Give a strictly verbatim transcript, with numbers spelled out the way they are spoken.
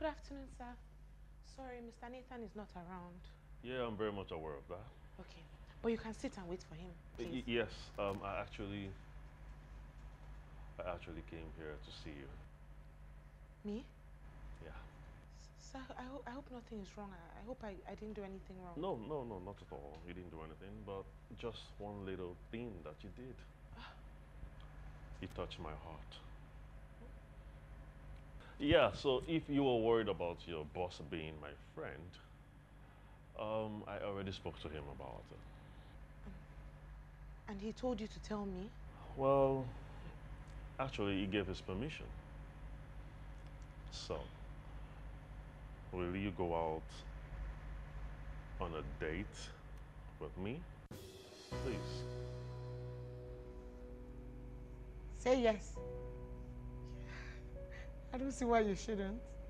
Good afternoon, sir. Sorry, Mister Nathan is not around. Yeah, I'm very much aware of that. Okay, but you can sit and wait for him, please. Y yes, um, I actually, I actually came here to see you. Me? Yeah. Sir, I, ho I hope nothing is wrong. I, I hope I, I didn't do anything wrong. No, no, no, not at all. You didn't do anything, but just one little thing that you did. You touched my heart. Yeah, so if you were worried about your boss being my friend, um, I already spoke to him about it. Um, and he told you to tell me? Well, actually, he gave his permission. So, will you go out on a date with me? Please. Say yes. I don't see why you shouldn't.